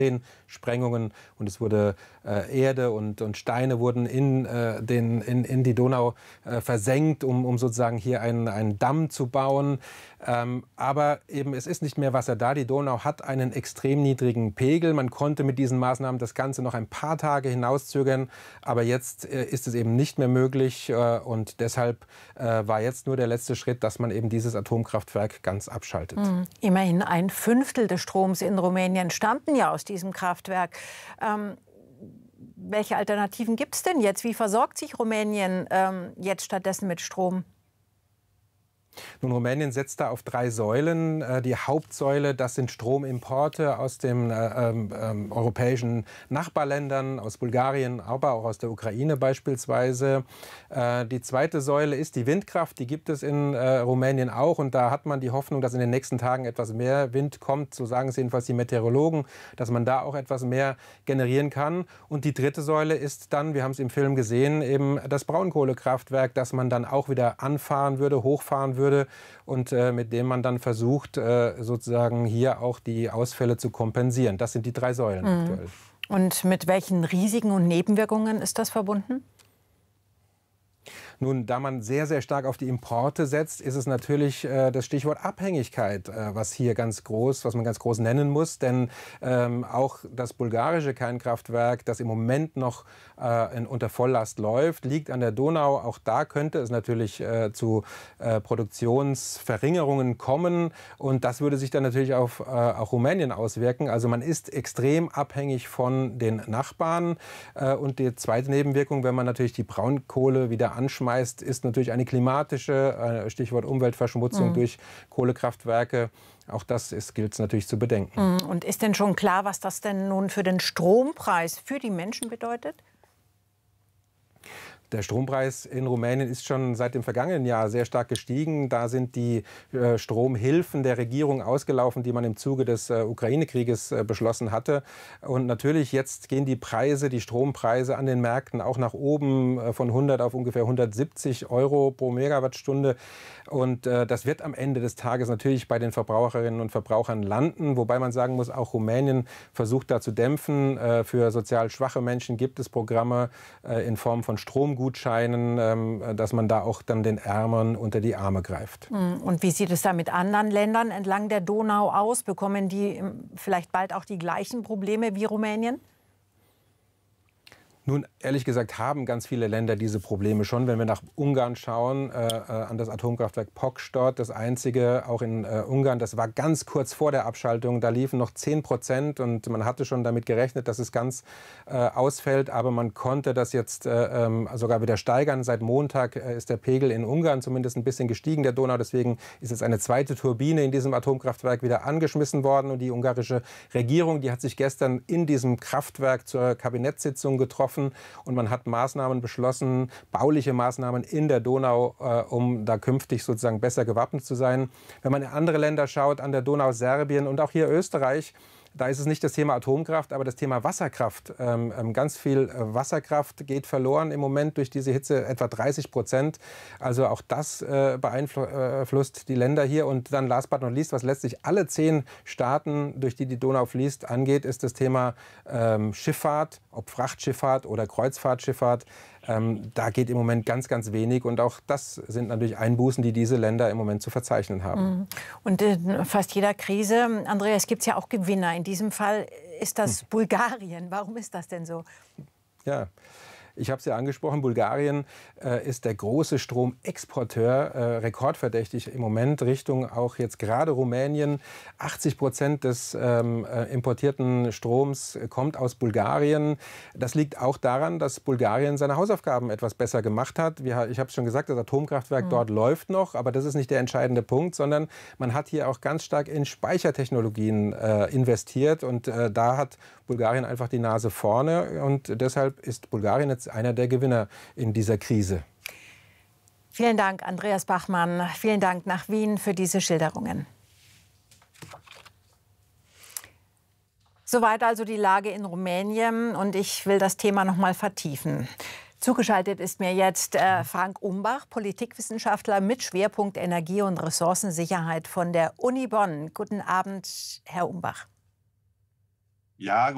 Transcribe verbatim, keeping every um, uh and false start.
Sprengungen und es wurde äh, Erde und, und Steine wurden in, äh, den, in, in die Donau äh, versenkt, um, um sozusagen hier einen, einen Damm zu bauen. Ähm, aber eben es ist nicht mehr Wasser da. Die Donau hat einen extrem niedrigen Pegel. Man konnte mit diesen Maßnahmen das Ganze noch ein paar Tage hinauszögern. Aber jetzt äh, ist es eben nicht mehr möglich. Äh, und deshalb äh, war jetzt nur der letzte Schritt, dass man eben dieses Atomkraftwerk ganz abschaltet. Mhm. Immerhin ein Fünftel des Stroms in Rumänien stammten ja aus diesem Kraftwerk. Ähm, welche Alternativen gibt es denn jetzt? Wie versorgt sich Rumänien ähm, jetzt stattdessen mit Strom? Nun, Rumänien setzt da auf drei Säulen. Die Hauptsäule, das sind Stromimporte aus den äh, äh, europäischen Nachbarländern, aus Bulgarien, aber auch aus der Ukraine beispielsweise. Äh, die zweite Säule ist die Windkraft. Die gibt es in äh, Rumänien auch. Und da hat man die Hoffnung, dass in den nächsten Tagen etwas mehr Wind kommt. So sagen es jedenfalls die Meteorologen, dass man da auch etwas mehr generieren kann. Und die dritte Säule ist dann, wir haben es im Film gesehen, eben das Braunkohlekraftwerk, das man dann auch wieder anfahren würde, hochfahren würde. würde und äh, mit dem man dann versucht, äh, sozusagen hier auch die Ausfälle zu kompensieren. Das sind die drei Säulen mhm. aktuell. Und mit welchen Risiken und Nebenwirkungen ist das verbunden? Nun, da man sehr, sehr stark auf die Importe setzt, ist es natürlich äh, das Stichwort Abhängigkeit, äh, was hier ganz groß, was man ganz groß nennen muss. Denn ähm, auch das bulgarische Kernkraftwerk, das im Moment noch äh, in, unter Volllast läuft, liegt an der Donau. Auch da könnte es natürlich äh, zu äh, Produktionsverringerungen kommen. Und das würde sich dann natürlich auf äh, auch Rumänien auswirken. Also man ist extrem abhängig von den Nachbarn. Äh, und die zweite Nebenwirkung, wenn man natürlich die Braunkohle wieder anschmeißt, ist natürlich eine klimatische, Stichwort Umweltverschmutzung mhm. durch Kohlekraftwerke. Auch das gilt es natürlich zu bedenken. Und ist denn schon klar, was das denn nun für den Strompreis für die Menschen bedeutet? Der Strompreis in Rumänien ist schon seit dem vergangenen Jahr sehr stark gestiegen. Da sind die äh, Stromhilfen der Regierung ausgelaufen, die man im Zuge des äh, Ukraine-Krieges äh, beschlossen hatte. Und natürlich jetzt gehen die Preise, die Strompreise an den Märkten auch nach oben äh, von hundert auf ungefähr hundertsiebzig Euro pro Megawattstunde. Und äh, das wird am Ende des Tages natürlich bei den Verbraucherinnen und Verbrauchern landen. Wobei man sagen muss, auch Rumänien versucht da zu dämpfen. Äh, für sozial schwache Menschen gibt es Programme äh, in Form von Stromgutscheinen. Gutscheinen, dass man da auch dann den Ärmeren unter die Arme greift. Und wie sieht es da mit anderen Ländern entlang der Donau aus? Bekommen die vielleicht bald auch die gleichen Probleme wie Rumänien? Nun, ehrlich gesagt, haben ganz viele Länder diese Probleme schon. Wenn wir nach Ungarn schauen, äh, an das Atomkraftwerk Pokstort, das einzige auch in äh, Ungarn, das war ganz kurz vor der Abschaltung. Da liefen noch zehn Prozent und man hatte schon damit gerechnet, dass es ganz äh, ausfällt. Aber man konnte das jetzt äh, ähm, sogar wieder steigern. Seit Montag äh, ist der Pegel in Ungarn zumindest ein bisschen gestiegen, der Donau. Deswegen ist jetzt eine zweite Turbine in diesem Atomkraftwerk wieder angeschmissen worden. Und die ungarische Regierung, die hat sich gestern in diesem Kraftwerk zur Kabinettssitzung getroffen. Und man hat Maßnahmen beschlossen, bauliche Maßnahmen in der Donau, äh, um da künftig sozusagen besser gewappnet zu sein. Wenn man in andere Länder schaut, an der Donau Serbien und auch hier Österreich, da ist es nicht das Thema Atomkraft, aber das Thema Wasserkraft. Ähm, ganz viel Wasserkraft geht verloren im Moment durch diese Hitze, etwa dreißig Prozent. Also auch das äh, beeinflusst die Länder hier. Und dann last but not least, was letztlich alle zehn Staaten, durch die die Donau fließt, angeht, ist das Thema ähm, Schifffahrt, ob Frachtschifffahrt oder Kreuzfahrtschifffahrt. Ähm, da geht im Moment ganz, ganz wenig. Und auch das sind natürlich Einbußen, die diese Länder im Moment zu verzeichnen haben. Und in fast jeder Krise, Andreas, gibt es ja auch Gewinner. In diesem Fall ist das hm. Bulgarien. Warum ist das denn so? Ja. Ich habe es ja angesprochen, Bulgarien äh, ist der große Stromexporteur, äh, rekordverdächtig im Moment Richtung auch jetzt gerade Rumänien. achtzig Prozent des ähm, äh, importierten Stroms kommt aus Bulgarien. Das liegt auch daran, dass Bulgarien seine Hausaufgaben etwas besser gemacht hat. Wir, ich habe es schon gesagt, das Atomkraftwerk mhm. dort läuft noch, aber das ist nicht der entscheidende Punkt, sondern man hat hier auch ganz stark in Speichertechnologien äh, investiert und äh, da hat Bulgarien einfach die Nase vorne und deshalb ist Bulgarien jetzt einer der Gewinner in dieser Krise. Vielen Dank, Andreas Bachmann. Vielen Dank nach Wien für diese Schilderungen. Soweit also die Lage in Rumänien und ich will das Thema noch mal vertiefen. Zugeschaltet ist mir jetzt äh, Frank Umbach, Politikwissenschaftler mit Schwerpunkt Energie- und Ressourcensicherheit von der Uni Bonn. Guten Abend, Herr Umbach. Ja,